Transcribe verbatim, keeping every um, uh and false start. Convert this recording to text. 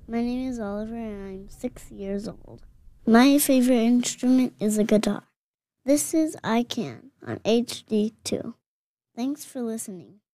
My name is Oliver and I'm six years old. My favorite instrument is a guitar. This is I Can on H D two. Thanks for listening.